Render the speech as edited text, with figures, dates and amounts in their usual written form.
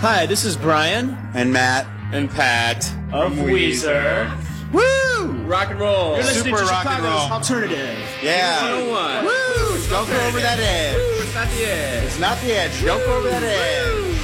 Hi, this is Brian. And Matt. And Pat. Of Weezer. Woo! Rock and roll. You're listening Super to rock and Chicago's roll. Alternative. Yeah. 101. Woo! Don't go over that edge. Woo, it's not the edge. It's not the edge. Don't go over that edge.